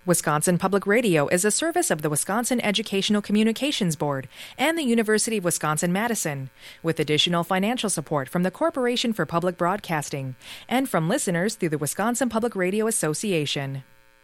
Wisconsin Public Radio is a service of the Wisconsin Educational Communications Board and the University of Wisconsin-Madison, with additional financial support from the Corporation for Public Broadcasting and from listeners through the Wisconsin Public Radio Association.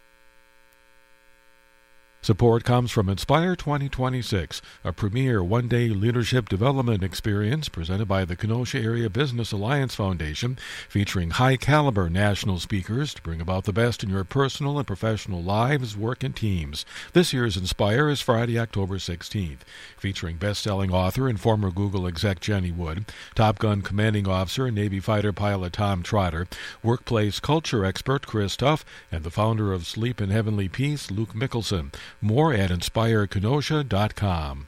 Support comes from Inspire 2026, a premier one-day leadership development experience presented by the Kenosha Area Business Alliance Foundation, featuring high-caliber national speakers to bring about the best in your personal and professional lives, work, and teams. This year's Inspire is Friday, October 16th, featuring best-selling author and former Google exec Jenny Wood, Top Gun commanding officer and Navy fighter pilot Tom Trotter, workplace culture expert Chris Tuff, and the founder of Sleep in Heavenly Peace, Luke Mickelson. More at InspireKenosha.com.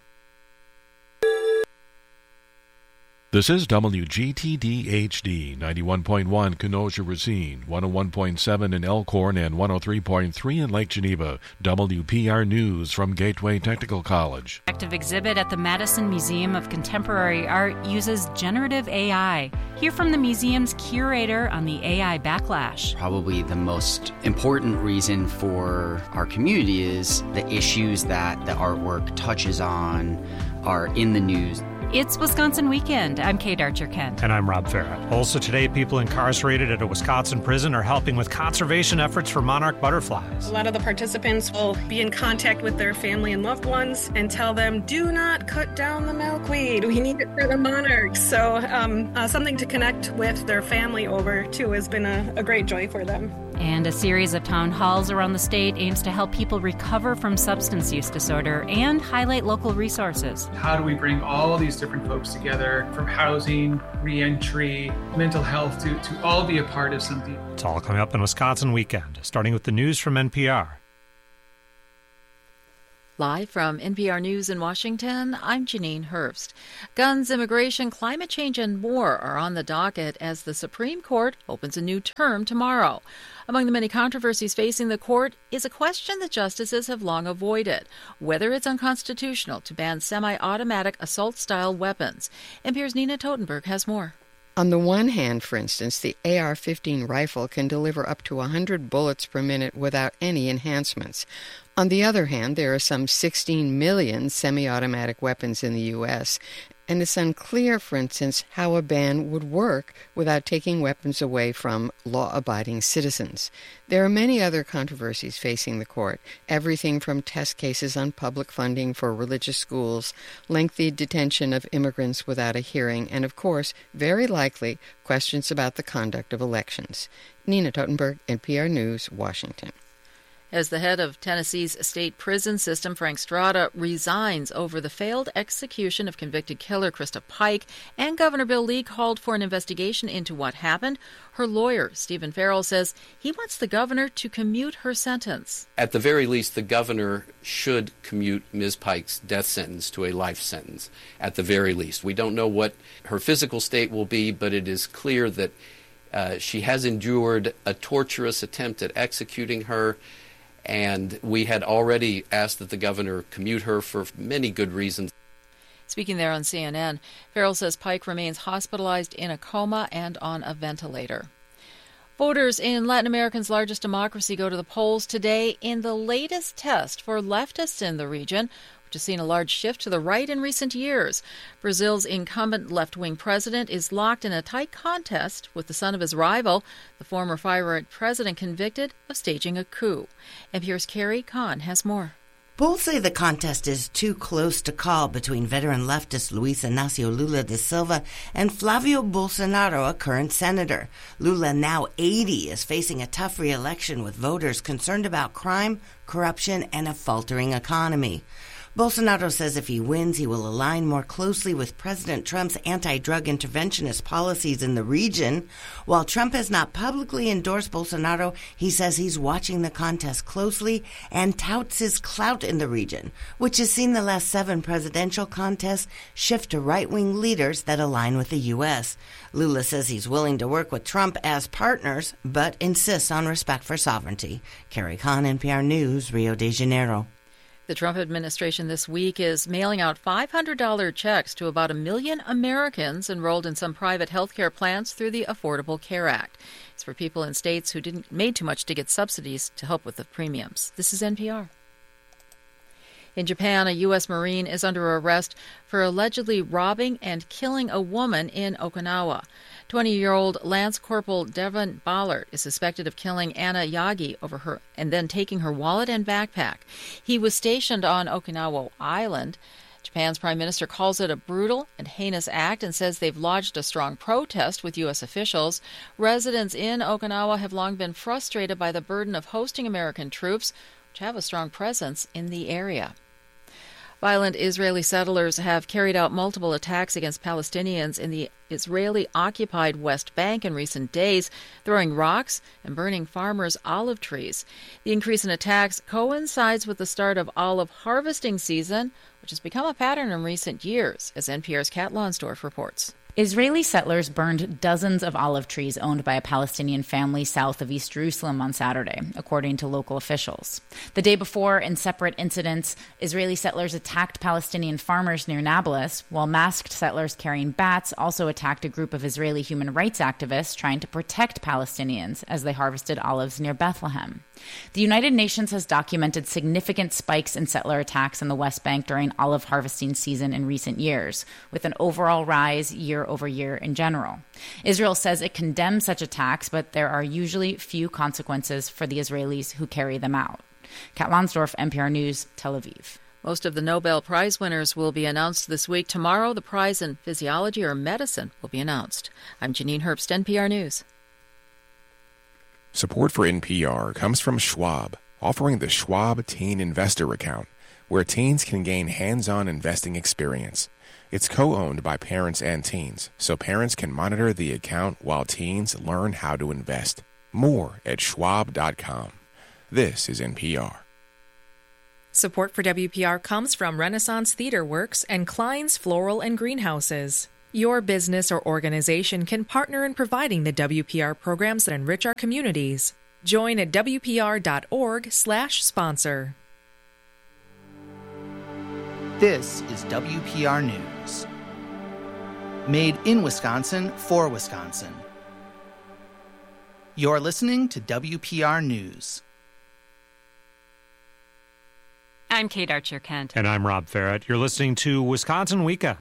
This is WGTD-HD, 91.1 Kenosha-Racine, 101.7 in Elkhorn, and 103.3 in Lake Geneva. WPR News from Gateway Technical College. Active exhibit at the Madison Museum of Contemporary Art uses generative AI. Hear from the museum's curator on the AI backlash. Probably the most important reason for our community is the issues that the artwork touches on are in the news. It's Wisconsin Weekend. I'm Kate Archer-Kent. And I'm Rob Farah. Also today, people incarcerated at a Wisconsin prison are helping with conservation efforts for monarch butterflies. A lot of the participants will be in contact with their family and loved ones and tell them, do not cut down the milkweed. We need it for the monarchs. So something to connect with their family over, too, has been a great joy for them. And a series of town halls around the state aims to help people recover from substance use disorder and highlight local resources. How do we bring all these different folks together, from housing, reentry, mental health, to all be a part of something? It's all coming up in Wisconsin Weekend, starting with the news from NPR. Live from NPR News in Washington, I'm Janine Herbst. Guns, immigration, climate change, and more are on the docket as the Supreme Court opens a new term tomorrow. Among the many controversies facing the court is a question that justices have long avoided, whether it's unconstitutional to ban semi-automatic assault-style weapons. NPR's Nina Totenberg has more. On the one hand, for instance, the AR-15 rifle can deliver up to 100 bullets per minute without any enhancements. On the other hand, there are some 16 million semi-automatic weapons in the U.S., and it's unclear, for instance, how a ban would work without taking weapons away from law-abiding citizens. There are many other controversies facing the court, everything from test cases on public funding for religious schools, lengthy detention of immigrants without a hearing, and, of course, very likely, questions about the conduct of elections. Nina Totenberg, NPR News, Washington. As the head of Tennessee's state prison system, Frank Strada, resigns over the failed execution of convicted killer Krista Pike, and Governor Bill Lee called for an investigation into what happened, her lawyer, Stephen Farrell, says he wants the governor to commute her sentence. At the very least, the governor should commute Ms. Pike's death sentence to a life sentence, at the very least. We don't know what her physical state will be, but it is clear that she has endured a torturous attempt at executing her. And we had already asked that the governor commute her for many good reasons. Speaking there on CNN, Farrell says Pike remains hospitalized in a coma and on a ventilator. Voters in Latin America's largest democracy go to the polls today in the latest test for leftists in the region, which has seen a large shift to the right in recent years. Brazil's incumbent left-wing president is locked in a tight contest with the son of his rival, the former far-right president convicted of staging a coup. NPR's Carrie Kahn has more. Polls say the contest is too close to call between veteran leftist Luis Inácio Lula da Silva and Flavio Bolsonaro, a current senator. Lula, now 80, is facing a tough re-election with voters concerned about crime, corruption, and a faltering economy. Bolsonaro says if he wins, he will align more closely with President Trump's anti-drug interventionist policies in the region. While Trump has not publicly endorsed Bolsonaro, he says he's watching the contest closely and touts his clout in the region, which has seen the last 7 presidential contests shift to right-wing leaders that align with the U.S. Lula says he's willing to work with Trump as partners, but insists on respect for sovereignty. Carrie Kahn, NPR News, Rio de Janeiro. The Trump administration this week is mailing out $500 checks to about 1 million Americans enrolled in some private health care plans through the Affordable Care Act. It's for people in states who didn't made too much to get subsidies to help with the premiums. This is NPR. In Japan, a U.S. Marine is under arrest for allegedly robbing and killing a woman in Okinawa. 20-year-old Lance Corporal Devon Ballard is suspected of killing Anna Yagi over her and then taking her wallet and backpack. He was stationed on Okinawa Island. Japan's prime minister calls it a brutal and heinous act and says they've lodged a strong protest with U.S. officials. Residents in Okinawa have long been frustrated by the burden of hosting American troops, which have a strong presence in the area. Violent Israeli settlers have carried out multiple attacks against Palestinians in the Israeli-occupied West Bank in recent days, throwing rocks and burning farmers' olive trees. The increase in attacks coincides with the start of olive harvesting season, which has become a pattern in recent years, as NPR's Kat Lonsdorf reports. Israeli settlers burned dozens of olive trees owned by a Palestinian family south of East Jerusalem on Saturday, according to local officials. The day before, in separate incidents, Israeli settlers attacked Palestinian farmers near Nablus, while masked settlers carrying bats also attacked a group of Israeli human rights activists trying to protect Palestinians as they harvested olives near Bethlehem. The United Nations has documented significant spikes in settler attacks in the West Bank during olive harvesting season in recent years, with an overall rise year over year in general. Israel says it condemns such attacks, but there are usually few consequences for the Israelis who carry them out. Kat Lonsdorf, NPR News, Tel Aviv. Most of the Nobel Prize winners will be announced this week. Tomorrow, the prize in physiology or medicine will be announced. I'm Janine Herbst, NPR News. Support for NPR comes from Schwab, offering the Schwab Teen Investor Account, where teens can gain hands-on investing experience. It's co-owned by parents and teens, so parents can monitor the account while teens learn how to invest. More at schwab.com. This is NPR. Support for WPR comes from Renaissance Theater Works and Klein's Floral and Greenhouses. Your business or organization can partner in providing the WPR programs that enrich our communities. Join at WPR.org/sponsor. This is WPR News. Made in Wisconsin for Wisconsin. You're listening to WPR News. I'm Kate Archer-Kent. And I'm Rob Farrett. You're listening to Wisconsin Weekend.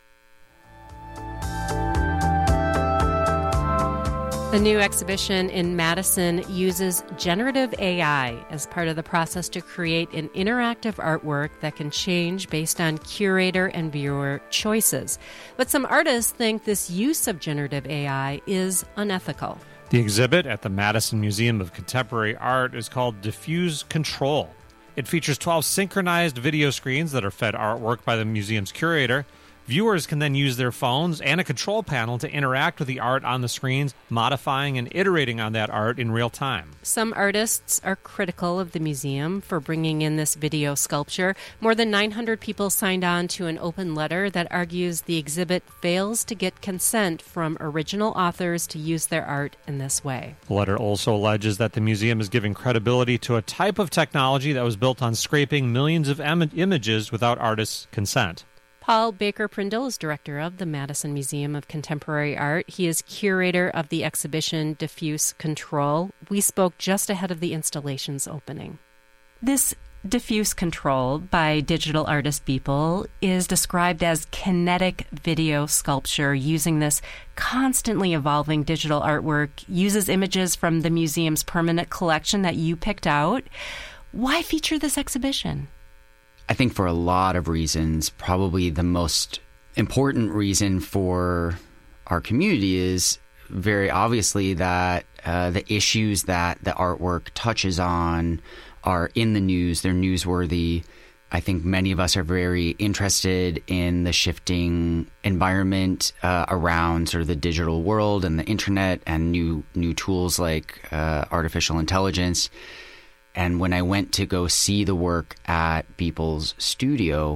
A new exhibition in Madison uses generative AI as part of the process to create an interactive artwork that can change based on curator and viewer choices. But some artists think this use of generative AI is unethical. The exhibit at the Madison Museum of Contemporary Art is called Diffuse Control. It features 12 synchronized video screens that are fed artwork by the museum's curator. Viewers can then use their phones and a control panel to interact with the art on the screens, modifying and iterating on that art in real time. Some artists are critical of the museum for bringing in this video sculpture. More than 900 people signed on to an open letter that argues the exhibit fails to get consent from original authors to use their art in this way. The letter also alleges that the museum is giving credibility to a type of technology that was built on scraping millions of images without artists' consent. Paul Baker-Prindle is director of the Madison Museum of Contemporary Art. He is curator of the exhibition Diffuse Control. We spoke just ahead of the installation's opening. This diffuse control by digital artist Beeple is described as kinetic video sculpture, using this constantly evolving digital artwork, uses images from the museum's permanent collection that you picked out. Why feature this exhibition? I think for a lot of reasons, probably the most important reason for our community is very obviously that the issues that the artwork touches on are in the news. They're newsworthy. I think many of us are very interested in the shifting environment around sort of the digital world and the internet and new tools like artificial intelligence. And when I went to go see the work at Beeple's studio,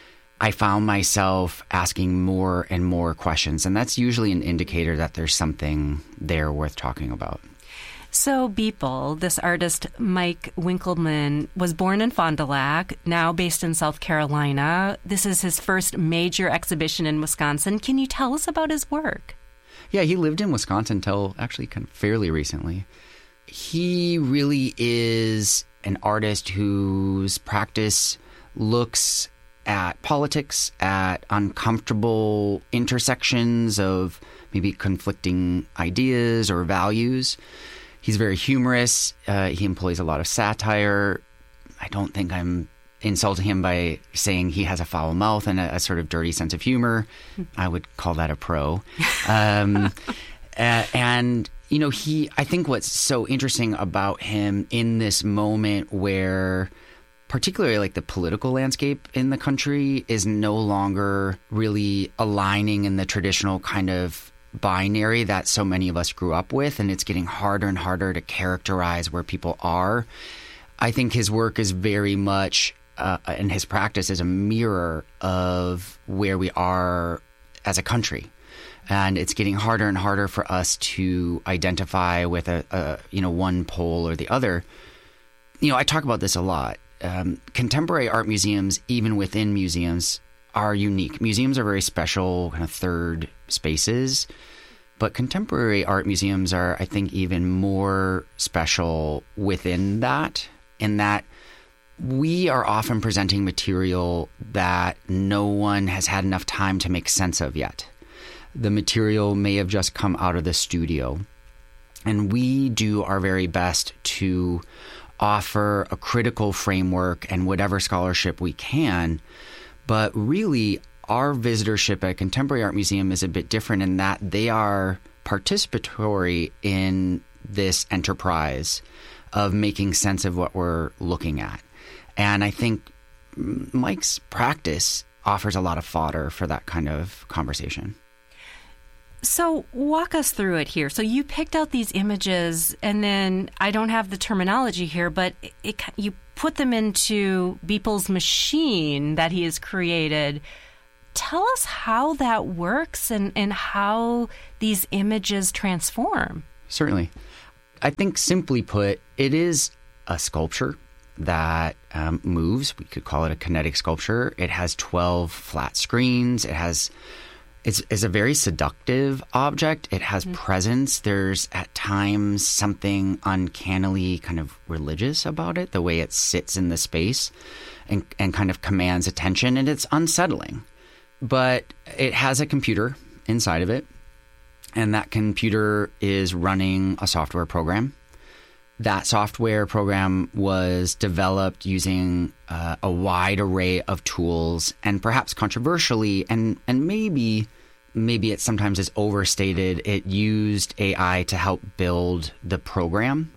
I found myself asking more and more questions. And that's usually an indicator that there's something there worth talking about. So Beeple, this artist Mike Winkelman, was born in Fond du Lac, now based in South Carolina. This is his first major exhibition in Wisconsin. Can you tell us about his work? Yeah, he lived in Wisconsin until actually kind of fairly recently. He really is an artist whose practice looks at politics, at uncomfortable intersections of maybe conflicting ideas or values. He's very humorous. He employs a lot of satire. I don't think I'm insulting him by saying he has a foul mouth and a sort of dirty sense of humor. I would call that a pro. And, you know, I think what's so interesting about him in this moment where particularly like the political landscape in the country is no longer really aligning in the traditional kind of binary that so many of us grew up with, and it's getting harder and harder to characterize where people are. I think his work is very much, and his practice is a mirror of where we are as a country. And it's getting harder and harder for us to identify with a one pole or the other. You know, I talk about this a lot. Contemporary art museums, even within museums, are unique. Museums are very special kind of third spaces, but contemporary art museums are, I think, even more special within that, in that we are often presenting material that no one has had enough time to make sense of yet. The material may have just come out of the studio, and we do our very best to offer a critical framework and whatever scholarship we can. But really, our visitorship at a contemporary art museum is a bit different in that they are participatory in this enterprise of making sense of what we're looking at. And I think Mike's practice offers a lot of fodder for that kind of conversation. So walk us through it here. So you picked out these images, and then I don't have the terminology here, but you put them into Beeple's machine that he has created. Tell us how that works and how these images transform. Certainly. I think simply put, it is a sculpture that moves. We could call it a kinetic sculpture. It has 12 flat screens. It's a very seductive object. It has presence. There's at times something uncannily kind of religious about it, the way it sits in the space and kind of commands attention, and it's unsettling. But it has a computer inside of it, and that computer is running a software program. That software program was developed using a wide array of tools, and perhaps controversially, and maybe it sometimes is overstated, it used AI to help build the program.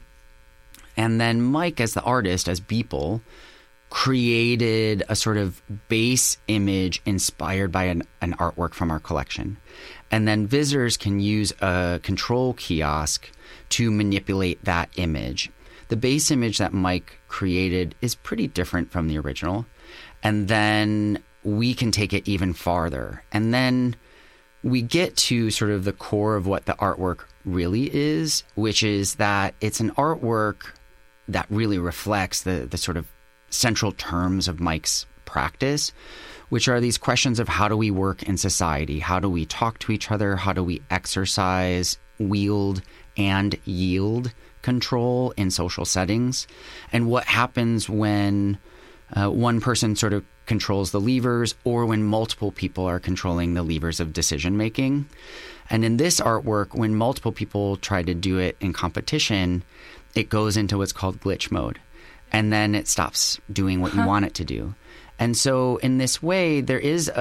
And then Mike, as the artist, as Beeple, created a sort of base image inspired by an artwork from our collection. And then visitors can use a control kiosk to manipulate that image. The base image that Mike created is pretty different from the original. And then we can take it even farther. And then we get to sort of the core of what the artwork really is, which is that it's an artwork that really reflects the sort of central terms of Mike's practice, which are these questions of how do we work in society? How do we talk to each other? How do we exercise, wield, and yield control in social settings? And what happens when one person sort of controls the levers, or when multiple people are controlling the levers of decision making? And in this artwork, when multiple people try to do it in competition, it goes into what's called glitch mode. And then it stops doing what you want it to do. And so in this way, there is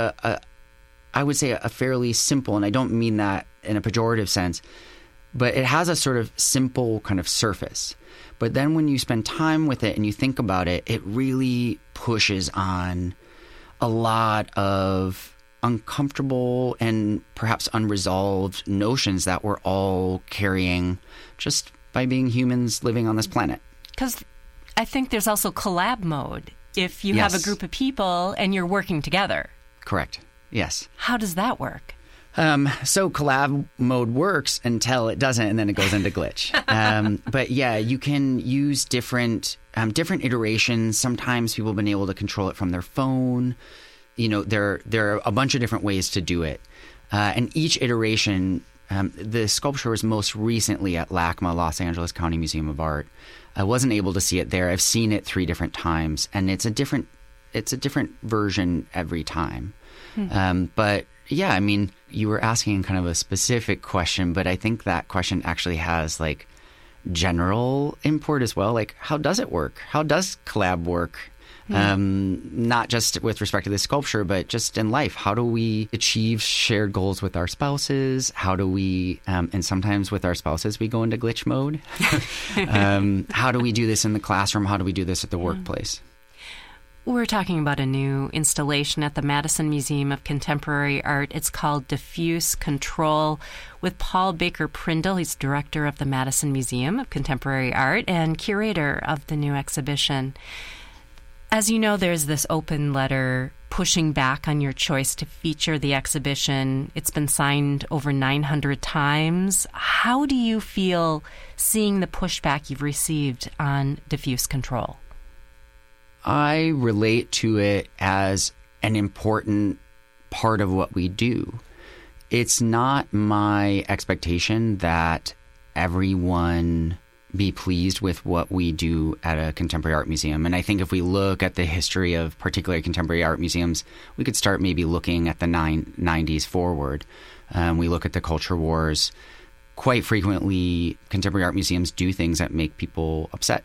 I would say a fairly simple, and I don't mean that in a pejorative sense, but it has a sort of simple kind of surface. But then when you spend time with it and you think about it, it really pushes on a lot of uncomfortable and perhaps unresolved notions that we're all carrying just by being humans living on this planet. Because I think there's also collab mode if you have a group of people and you're working together. Correct. Yes. How does that work? So collab mode works until it doesn't, and then it goes into glitch. But yeah, you can use different iterations. Sometimes people have been able to control it from their phone. There are a bunch of different ways to do it. And each iteration, the sculpture was most recently at LACMA, Los Angeles County Museum of Art. I wasn't able to see it there. I've seen it 3 different times, and it's a different version every time. But yeah, I mean, you were asking kind of a specific question, but I think that question actually has like general import as well. Like, how does it work? How does collab work? Not just with respect to this sculpture, but just in life. How do we achieve shared goals with our spouses? How do we, and sometimes with our spouses, we go into glitch mode. How do we do this in the classroom? How do we do this at the workplace? We're talking about a new installation at the Madison Museum of Contemporary Art. It's called Diffuse Control, with Paul Baker Prindle. He's director of the Madison Museum of Contemporary Art and curator of the new exhibition. As you know, there's this open letter pushing back on your choice to feature the exhibition. It's been signed over 900 times. How do you feel seeing the pushback you've received on Diffuse Control? I relate to it as an important part of what we do. It's not my expectation that everyone be pleased with what we do at a contemporary art museum. And I think if we look at the history of particularly contemporary art museums, we could start maybe looking at the 90s forward. We look at the culture wars. Quite frequently, contemporary art museums do things that make people upset.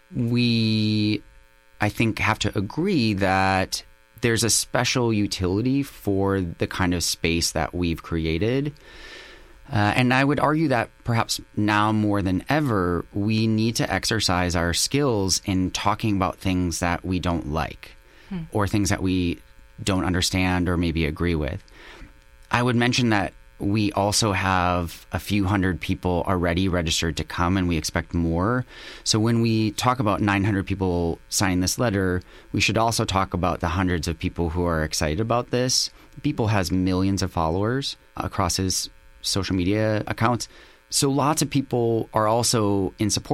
We, I think, have to agree that there's a special utility for the kind of space that we've created. And I would argue that perhaps now more than ever, we need to exercise our skills in talking about things that we don't like or things that we don't understand or maybe agree with. I would mention that we also have a few hundred people already registered to come, and we expect more. So when we talk about 900 people signing this letter, we should also talk about the hundreds of people who are excited about this. Beeple has millions of followers across his social media accounts. So lots of people are also in support